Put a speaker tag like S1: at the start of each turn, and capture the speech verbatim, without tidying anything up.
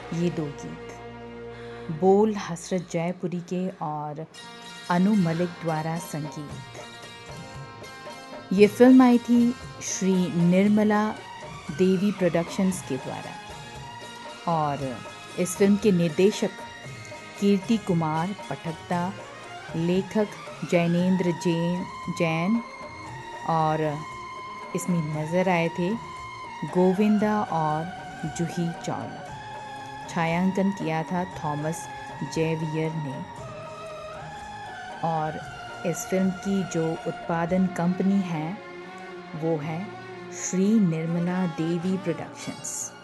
S1: ये दो गीत। बोल हसरत जयपुरी के और अनु मलिक द्वारा संगीत। ये फिल्म आई थी श्री निर्मला देवी प्रोडक्शंस के द्वारा और इस फिल्म के निर्देशक कीर्ति कुमार पटकदा, लेखक जैनेंद्र जैन जैन और इसमें नज़र आए थे गोविंदा और जूही चावला। छायांकन किया था थॉमस जेवियर ने और इस फिल्म की जो उत्पादन कंपनी है वो है श्री निर्मला देवी प्रोडक्शंस।